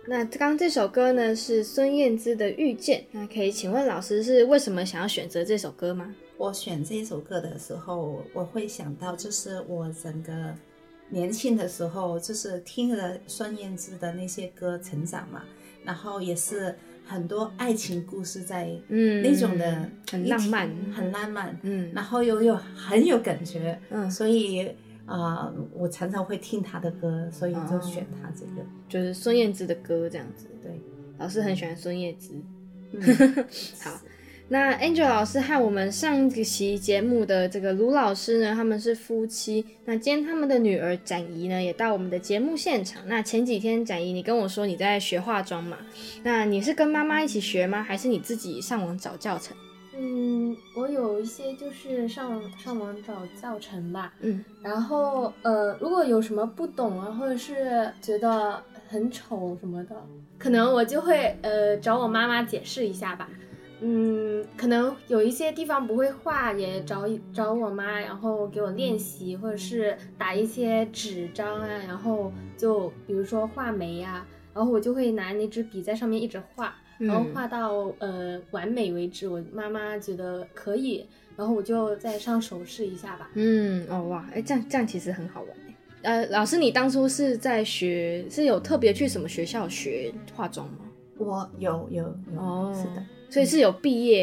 那刚刚这首歌呢是孙燕姿的《遇见》，那可以请问老师是为什么想要选择这首歌吗？ 我选这首歌的时候，我会想到就是我整个年轻的时候，就是听了孙燕姿的那些歌成长嘛，然后也是很多爱情故事在那种的很浪漫， 很浪漫，然后又很有感觉，所以我常常会听她的歌，所以就选她这个， 就是孙燕姿的歌这样子。 对， 老师很喜欢孙燕姿。好。那 Angel 老师和我们上一期节目的这个卢老师呢，他们是夫妻。那今天他们的女儿展怡呢，也到我们的节目现场。那前几天展怡，你跟我说你在学化妆嘛？那你是跟妈妈一起学吗？还是你自己上网找教程？ 我有一些就是上网找教程吧。然后如果有什么不懂啊，或者是觉得很丑什么的，可能我就会找我妈妈解释一下吧。可能有一些地方不会画，也找我妈，然后给我练习，或者是打一些纸张啊，然后就比如说画眉啊，然后我就会拿那支笔在上面一直画，然后画到完美为止，我妈妈觉得可以，然后我就再上手试一下吧。 哇，这样其实很好玩。老师，你当初是在学，是有特别去什么学校学化妆吗？ 我有是的。 所以是有毕业